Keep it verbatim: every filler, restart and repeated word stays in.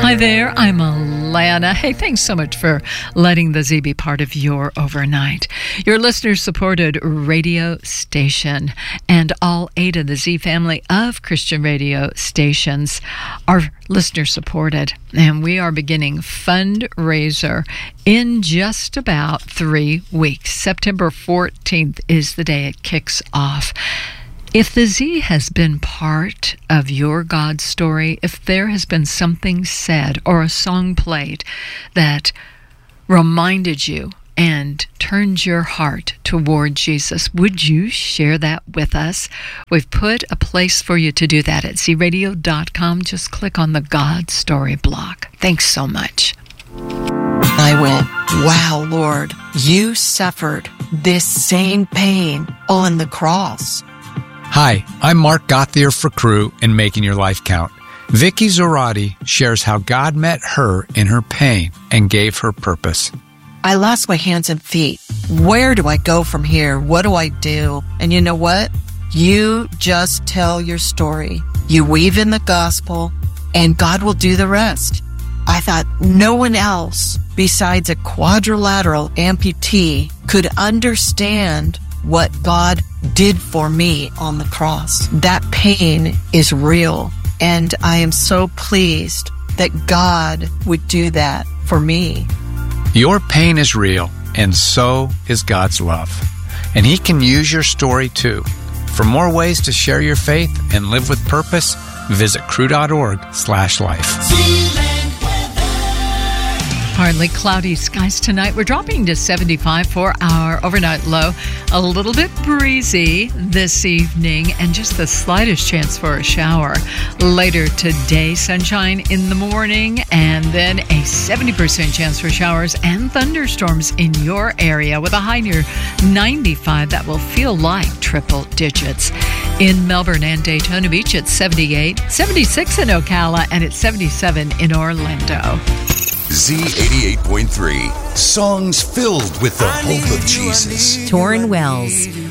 Hi there, I'm Alana. Hey, thanks so much for letting the Z be part of your overnight. Your listener-supported radio station, and all eight of the Z family of Christian radio stations are listener-supported. And we are beginning fundraiser in just about three weeks. September fourteenth is the day it kicks off. If the Z has been part of your God story, if there has been something said or a song played that reminded you and turned your heart toward Jesus, would you share that with us? We've put a place for you to do that at z radio dot com. Just click on the God Story block. Thanks so much. I went, wow, Lord, you suffered this same pain on the cross. Hi, I'm Mark Gauthier for Crew and Making Your Life Count. Vicky Zorati shares how God met her in her pain and gave her purpose. I lost my hands and feet. Where do I go from here? What do I do? And you know what? You just tell your story. You weave in the gospel, and God will do the rest. I thought no one else besides a quadrilateral amputee could understand what God did for me on the cross. That pain is real, and I am so pleased that God would do that for me. Your pain is real, and so is God's love. And He can use your story too. For more ways to share your faith and live with purpose, visit crew dot org slash life. Partly cloudy skies tonight. We're dropping to seventy-five for our overnight low. A little bit breezy this evening and just the slightest chance for a shower. Later today, sunshine in the morning and then a seventy percent chance for showers and thunderstorms in your area with a high near ninety-five. That will feel like triple digits. In Melbourne and Daytona Beach, it's seventy-eight, seventy-six in Ocala, and it's seventy-seven in Orlando. Z eighty-eight point three. Songs filled with the hope of Jesus. Torrin Wells.